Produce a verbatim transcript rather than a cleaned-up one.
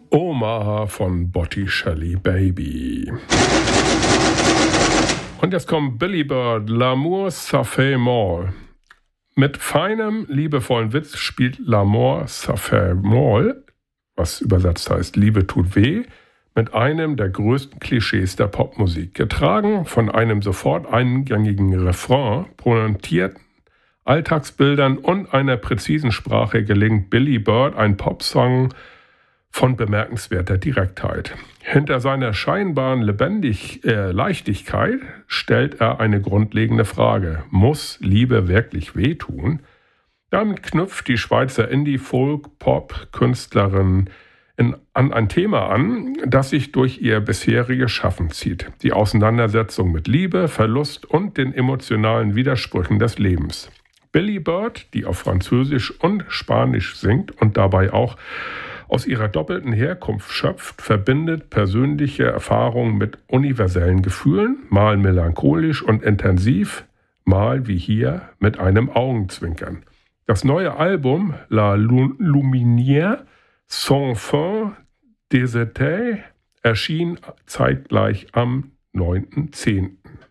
Omaha von Botticelli Baby. Und jetzt kommt Billy Bird, L'amour ça fait mal. Mit feinem, liebevollen Witz spielt L'amour ça fait mal, was übersetzt heißt Liebe tut weh, mit einem der größten Klischees der Popmusik. Getragen von einem sofort eingängigen Refrain, pointierten Alltagsbildern und einer präzisen Sprache gelingt Billy Bird ein Popsong von bemerkenswerter Direktheit. Hinter seiner scheinbaren Lebendig, äh, Leichtigkeit stellt er eine grundlegende Frage. Muss Liebe wirklich wehtun? Damit knüpft die Schweizer Indie-Folk-Pop-Künstlerin in, an ein Thema an, das sich durch ihr bisheriges Schaffen zieht. Die Auseinandersetzung mit Liebe, Verlust und den emotionalen Widersprüchen des Lebens. Billy Bird, die auf Französisch und Spanisch singt und dabei auch aus ihrer doppelten Herkunft schöpft, verbindet persönliche Erfahrungen mit universellen Gefühlen, mal melancholisch und intensiv, mal wie hier mit einem Augenzwinkern. Das neue Album La Lumière sans fin des étés erschien zeitgleich am neunten zehnten